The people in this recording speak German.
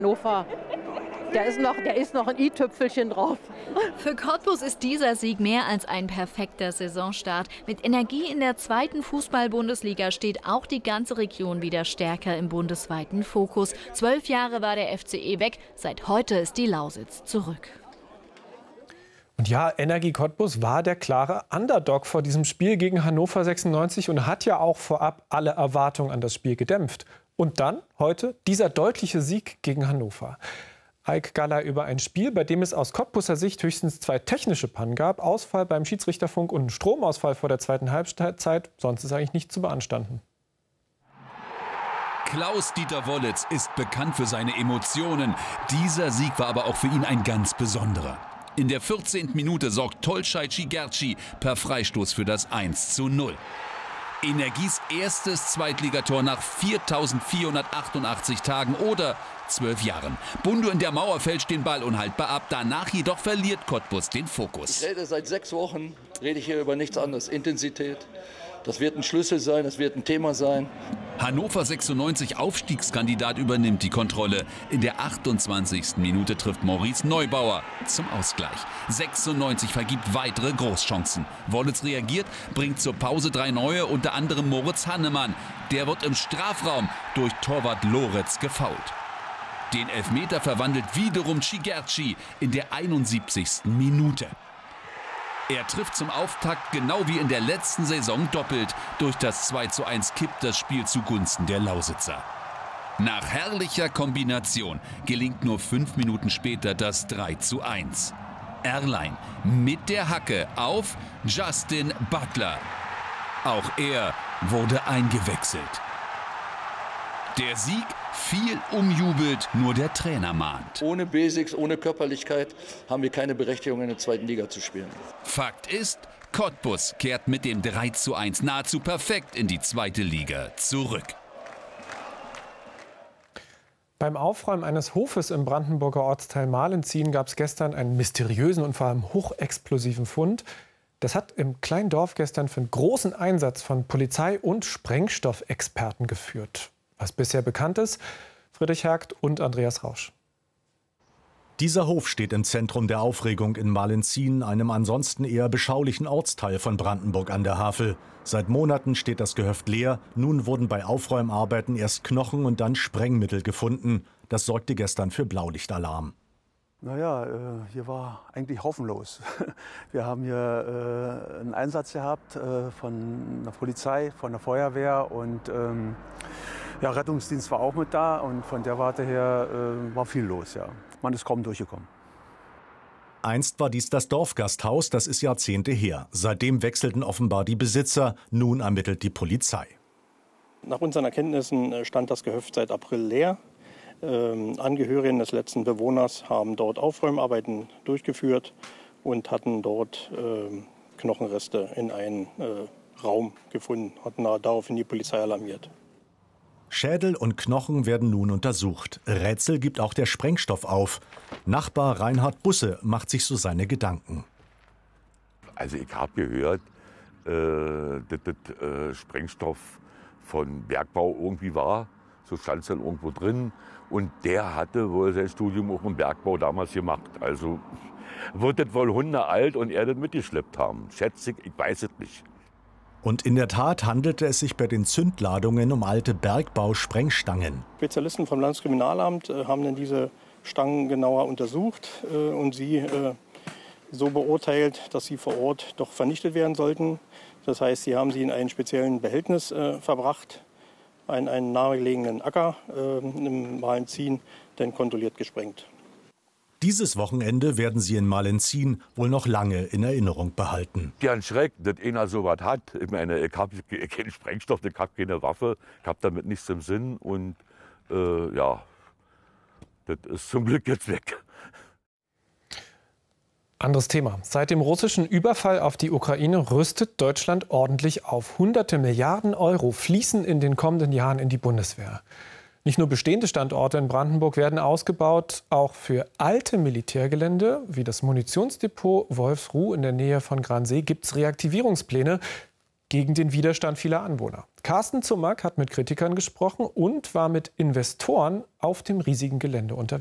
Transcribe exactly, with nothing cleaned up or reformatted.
Hannover, der ist noch, der ist noch ein i-Tüpfelchen drauf. Für Cottbus ist dieser Sieg mehr als ein perfekter Saisonstart. Mit Energie in der zweiten Fußball-Bundesliga steht auch die ganze Region wieder stärker im bundesweiten Fokus. Zwölf Jahre war der F C E weg, seit heute ist die Lausitz zurück. Und ja, Energie Cottbus war der klare Underdog vor diesem Spiel gegen Hannover sechsundneunzig und hat ja auch vorab alle Erwartungen an das Spiel gedämpft. Und dann, heute, dieser deutliche Sieg gegen Hannover. Eik Galler über ein Spiel, bei dem es aus Cottbuser Sicht höchstens zwei technische Pannen gab, Ausfall beim Schiedsrichterfunk und einen Stromausfall vor der zweiten Halbzeit. Sonst ist eigentlich nicht zu beanstanden. Klaus-Dieter Wollitz ist bekannt für seine Emotionen. Dieser Sieg war aber auch für ihn ein ganz besonderer. In der vierzehnten Minute sorgt Tolschai Cigerci per Freistoß für das eins zu null. Energies erstes Zweitligator nach viertausendvierhundertachtundachtzig Tagen oder zwölf Jahren. Bundu in der Mauer fälscht den Ball unhaltbar ab. Danach jedoch verliert Cottbus den Fokus. Ich rede seit sechs Wochen, rede ich hier über nichts anderes. Intensität. Das wird ein Schlüssel sein, das wird ein Thema sein. Hannover sechsundneunzig, Aufstiegskandidat, übernimmt die Kontrolle. In der achtundzwanzigsten Minute trifft Maurice Neubauer zum Ausgleich. sechsundneunzig vergibt weitere Großchancen. Wollitz reagiert, bringt zur Pause drei neue, unter anderem Moritz Hannemann. Der wird im Strafraum durch Torwart Loretz gefoult. Den Elfmeter verwandelt wiederum Cigerci in der einundsiebzigsten Minute. Er trifft zum Auftakt genau wie in der letzten Saison doppelt. Durch das zwei zu eins kippt das Spiel zugunsten der Lausitzer. Nach herrlicher Kombination gelingt nur fünf Minuten später das drei zu eins. Erlein mit der Hacke auf Justin Butler. Auch er wurde eingewechselt. Der Sieg viel umjubelt, nur der Trainer mahnt. Ohne Basics, ohne Körperlichkeit haben wir keine Berechtigung, in der zweiten Liga zu spielen. Fakt ist, Cottbus kehrt mit dem drei zu eins nahezu perfekt in die zweite Liga zurück. Beim Aufräumen eines Hofes im Brandenburger Ortsteil Malenzien gab es gestern einen mysteriösen und vor allem hochexplosiven Fund. Das hat im kleinen Dorf gestern für einen großen Einsatz von Polizei und Sprengstoffexperten geführt. Was bisher bekannt ist, Friedrich Hergt und Andreas Rausch. Dieser Hof steht im Zentrum der Aufregung in Malenzien, einem ansonsten eher beschaulichen Ortsteil von Brandenburg an der Havel. Seit Monaten steht das Gehöft leer. Nun wurden bei Aufräumarbeiten erst Knochen und dann Sprengmittel gefunden. Das sorgte gestern für Blaulichtalarm. Naja, hier war eigentlich haufenlos. Wir haben hier einen Einsatz gehabt von der Polizei, von der Feuerwehr und ähm, ja, Rettungsdienst war auch mit da und von der Warte her äh, war viel los. Ja. Man ist kaum durchgekommen. Einst war dies das Dorfgasthaus, das ist Jahrzehnte her. Seitdem wechselten offenbar die Besitzer, nun ermittelt die Polizei. Nach unseren Erkenntnissen stand das Gehöft seit April leer. Ähm, Angehörige des letzten Bewohners haben dort Aufräumarbeiten durchgeführt und hatten dort äh, Knochenreste in einen äh, Raum gefunden, hatten daraufhin die Polizei alarmiert. Schädel und Knochen werden nun untersucht. Rätsel gibt auch der Sprengstoff auf. Nachbar Reinhard Busse macht sich so seine Gedanken. Also ich habe gehört, äh, dass das äh, Sprengstoff von Bergbau irgendwie war. So stand es dann irgendwo drin. Und der hatte wohl sein Studium auch im Bergbau damals gemacht. Also wird das wohl hunderalt und er das mitgeschleppt haben. Schätze ich, ich weiß es nicht. Und in der Tat handelte es sich bei den Zündladungen um alte Bergbau-Sprengstangen. Spezialisten vom Landeskriminalamt äh, haben dann diese Stangen genauer untersucht äh, und sie äh, so beurteilt, dass sie vor Ort doch vernichtet werden sollten. Das heißt, sie haben sie in einen speziellen Behältnis äh, verbracht, einen, einen nahegelegenen Acker äh, im Malenzien, dann kontrolliert gesprengt. Dieses Wochenende werden sie in Malenzien wohl noch lange in Erinnerung behalten. Ja, ein Schreck, dass einer so was hat. Ich meine, ich habe keinen Sprengstoff, ich habe keine Waffe, ich habe damit nichts im Sinn. Und äh, ja, das ist zum Glück jetzt weg. Anderes Thema. Seit dem russischen Überfall auf die Ukraine rüstet Deutschland ordentlich auf. Hunderte Milliarden Euro fließen in den kommenden Jahren in die Bundeswehr. Nicht nur bestehende Standorte in Brandenburg werden ausgebaut, auch für alte Militärgelände wie das Munitionsdepot Wolfsruh in der Nähe von Gransee gibt es Reaktivierungspläne. gegen den Widerstand vieler Anwohner. Carsten Zummack hat mit Kritikern gesprochen und war mit Investoren auf dem riesigen Gelände unterwegs.